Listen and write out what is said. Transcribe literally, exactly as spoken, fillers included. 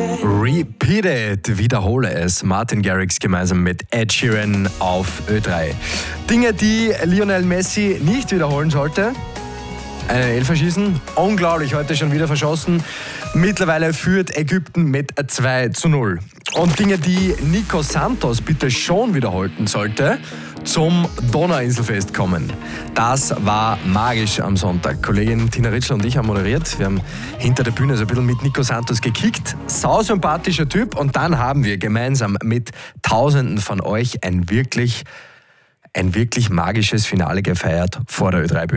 Repeat it, wiederhole es. Martin Garrix gemeinsam mit Ed Sheeran auf Ö drei. Dinge, die Lionel Messi nicht wiederholen sollte. Einen Elferschießen, unglaublich, heute schon wieder verschossen. Mittlerweile führt Ägypten mit zwei zu null. Und Dinge, die Nico Santos bitte schon wiederholen sollte, zum Donauinselfest kommen. Das war magisch am Sonntag. Kollegin Tina Ritschl und ich haben moderiert. Wir haben hinter der Bühne so ein bisschen mit Nico Santos gekickt. Sau sympathischer Typ. Und dann haben wir gemeinsam mit Tausenden von euch ein wirklich, ein wirklich magisches Finale gefeiert vor der Ö drei Bühne.